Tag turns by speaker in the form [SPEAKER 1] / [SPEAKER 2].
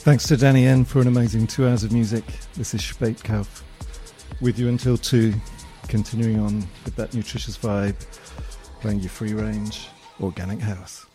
[SPEAKER 1] Thanks to Danny N for an amazing 2 hours of music. This is Spätkauf with you until 2, continuing on with that nutritious vibe, playing your free range organic house.